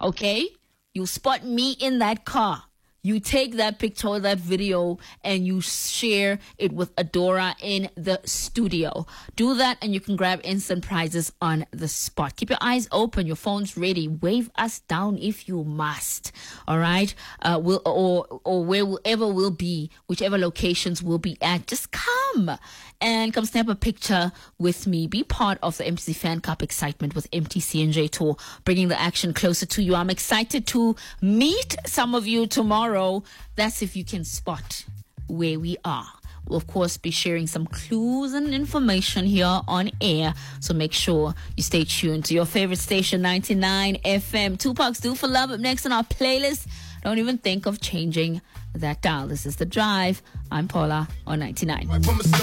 Okay? You spot me in that car. You take that picture or that video and you share it with Adora in the studio. Do that and you can grab instant prizes on the spot. Keep your eyes open, your phone's ready. Wave us down if you must. All right? Or wherever we'll be, whichever locations we'll be at, just come and come snap a picture with me. Be part of the MTC Fan Cup excitement with MTCNJ Tour, bringing the action closer to you. I'm excited to meet some of you tomorrow. That's if you can spot where we are. We'll, of course, be sharing some clues and information here on air. So make sure you stay tuned to your favorite station, 99 FM. Tupac's Do For Love up next on our playlist. Don't even think of changing that dial. This is The Drive. I'm Paula on 99.